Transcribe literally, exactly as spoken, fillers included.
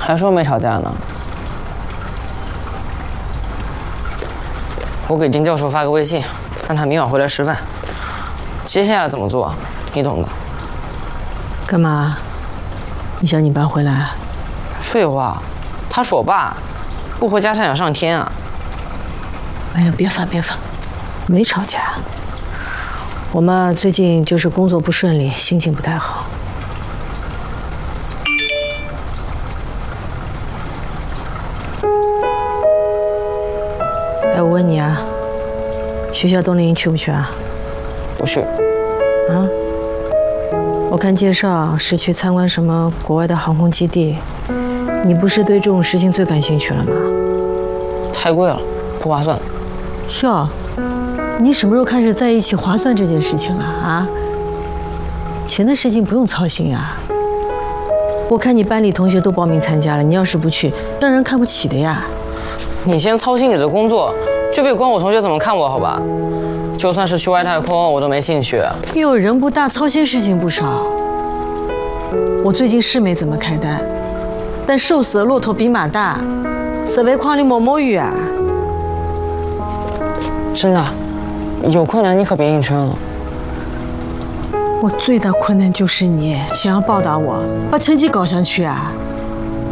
还说没吵架呢。我给丁教授发个微信，让他明晚回来吃饭。接下来怎么做，你懂的。 干嘛？你想你爸回来？ 废话，他是我爸，不回家他想上天啊！ 哎呀，别烦别烦，没吵架。我妈最近就是工作不顺利，心情不太好。哎，我问你啊，学校冬令营去不去啊？ 不去。 啊？我看介绍是去参观什么国外的航空基地，你不是对这种事情最感兴趣了吗？ 太贵了，不划算。 哟，你什么时候开始在一起划算这件事情了啊？钱的事情不用操心啊。我看你班里同学都报名参加了，你要是不去，让人看不起的呀。 你先操心你的工作，就别管我同学怎么看我，好吧？就算是去外太空，我都没兴趣。 哟，人不大，操心事情不少。我最近是没怎么开单，但瘦死的骆驼比马大，十万块里摸摸鱼啊！ 真的，有困难你可别硬撑了。 我最大困难就是你想要报答我，把成绩搞上去啊！